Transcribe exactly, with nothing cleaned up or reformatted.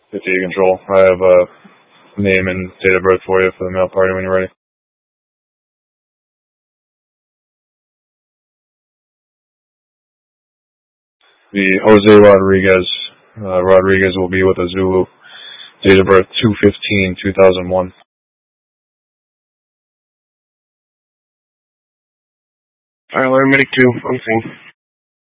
fifty control. I have a name and date of birth for you for the mail party when you're ready. The Jose Rodriguez. Uh, Rodriguez will be with a Zulu. Date of birth two fifteen two thousand one. Tyler, Medic two, on scene.